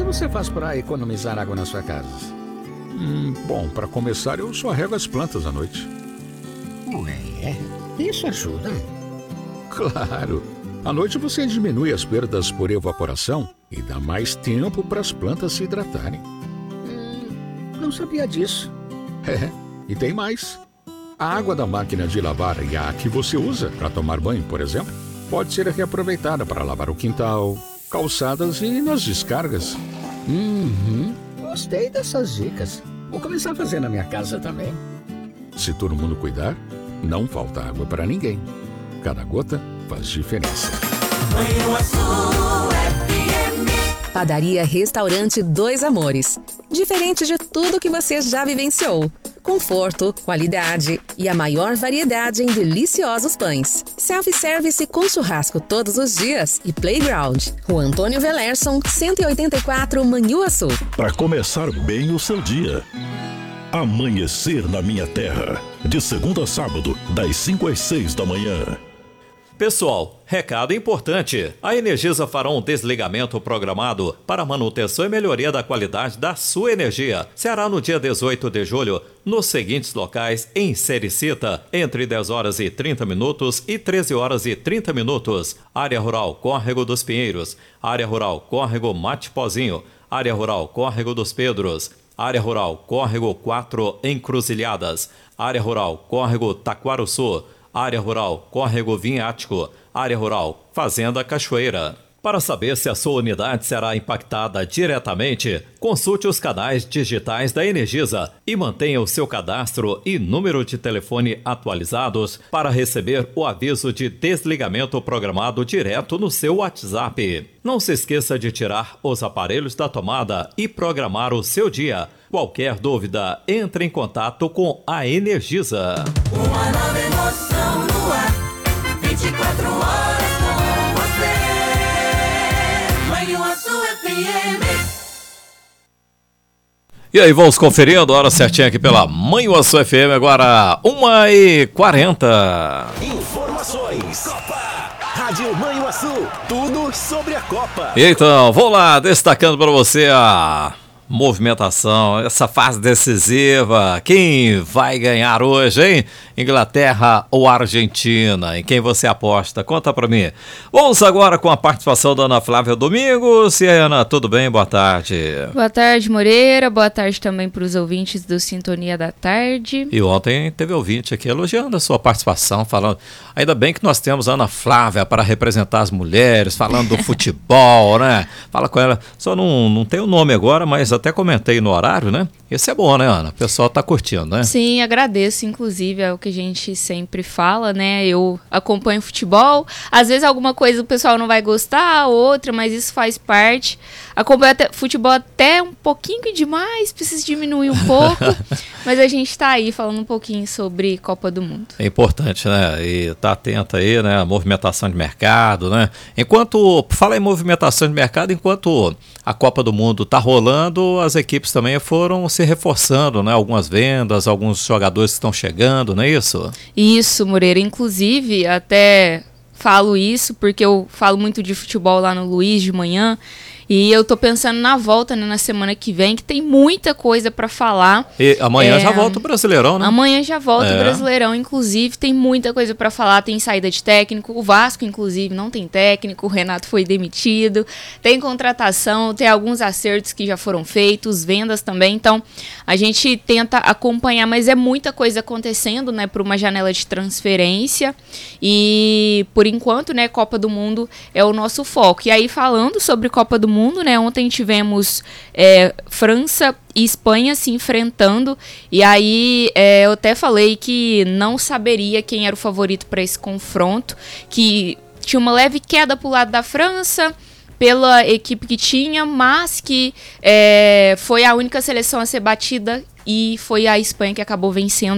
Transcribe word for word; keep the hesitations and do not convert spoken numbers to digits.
você faz para economizar água na sua casa? Hum, bom, para começar, eu só rego as plantas à noite. Ué, isso ajuda? Claro. À noite você diminui as perdas por evaporação e dá mais tempo para as plantas se hidratarem. Hum, não sabia disso. É, e tem mais. A água da máquina de lavar e a que você usa para tomar banho, por exemplo, pode ser reaproveitada para lavar o quintal, calçadas e nas descargas. Uhum, gostei dessas dicas. Vou começar a fazer na minha casa também. Se todo mundo cuidar, não falta água para ninguém. Cada gota faz diferença. Padaria Restaurante Dois Amores. Diferente de tudo que você já vivenciou. Conforto, qualidade e a maior variedade em deliciosos pães. Self-service com churrasco todos os dias e playground. Rua Antônio Velerson, cento e oitenta e quatro, Manhuaçu. Para começar bem o seu dia. Amanhecer na Minha Terra. De segunda a sábado, das cinco às seis da manhã. Pessoal, recado importante. A Energisa fará um desligamento programado para manutenção e melhoria da qualidade da sua energia. Será no dia dezoito de julho, nos seguintes locais em Sericita, entre dez horas e trinta minutos e treze horas e trinta minutos. Área Rural Córrego dos Pinheiros, Área Rural Córrego Mate Pozinho, Área Rural Córrego dos Pedros, Área Rural Córrego quatro Encruzilhadas, Área Rural Córrego Taquaruçu, Área Rural Córrego Vinhático, Área Rural Fazenda Cachoeira. Para saber se a sua unidade será impactada diretamente, consulte os canais digitais da Energisa e mantenha o seu cadastro e número de telefone atualizados para receber o aviso de desligamento programado direto no seu WhatsApp. Não se esqueça de tirar os aparelhos da tomada e programar o seu dia. Qualquer dúvida, entre em contato com a Energisa. Uma nova emoção no ar, vinte e quatro horas com você. Manhuaçu F M. E aí, vamos conferindo a hora certinha aqui pela Manhuaçu F M, agora uma e quarenta. Informações. Copa. Rádio Manhuaçu. Tudo sobre a Copa. Então, vamos lá, destacando para você a movimentação, essa fase decisiva. Quem vai ganhar hoje, hein? Inglaterra ou Argentina? Em quem você aposta? Conta pra mim. Vamos agora com a participação da Ana Flávia Domingos. E aí, Ana, tudo bem? Boa tarde. Boa tarde, Moreira. Boa tarde também para os ouvintes do Sintonia da Tarde. E ontem teve ouvinte aqui elogiando a sua participação, falando, ainda bem que nós temos a Ana Flávia para representar as mulheres, falando do futebol, né? Fala com ela. Só não, não tem o nome agora, mas até comentei no horário, né? Esse é bom, né, Ana? O pessoal tá curtindo, né? Sim, agradeço, inclusive, é o que a gente sempre fala, né? Eu acompanho futebol, às vezes alguma coisa o pessoal não vai gostar, outra, mas isso faz parte. Acompanho até, futebol até um pouquinho demais, precisa diminuir um pouco, mas a gente tá aí falando um pouquinho sobre Copa do Mundo. É importante, né? E tá atento aí, né? A movimentação de mercado, né? Enquanto, fala em movimentação de mercado, enquanto a Copa do Mundo tá rolando, as equipes também foram se reforçando, né? Algumas vendas, alguns jogadores que estão chegando, não é isso? Isso, Moreira. Inclusive, até falo isso porque eu falo muito de futebol lá no Luiz de manhã. E eu tô pensando na volta, né, na semana que vem, que tem muita coisa pra falar. E amanhã é, já volta o Brasileirão, né? Amanhã já volta é. o Brasileirão, inclusive, tem muita coisa pra falar, tem saída de técnico, o Vasco, inclusive, não tem técnico, o Renato foi demitido, tem contratação, tem alguns acertos que já foram feitos, vendas também, então a gente tenta acompanhar, mas é muita coisa acontecendo, né, por uma janela de transferência e, por enquanto, né, Copa do Mundo é o nosso foco. E aí, falando sobre Copa do Mundo, mundo, né? Ontem tivemos é, França e Espanha se enfrentando e aí é, eu até falei que não saberia quem era o favorito para esse confronto, que tinha uma leve queda para o lado da França pela equipe que tinha, mas que é, foi a única seleção a ser batida e foi a Espanha que acabou vencendo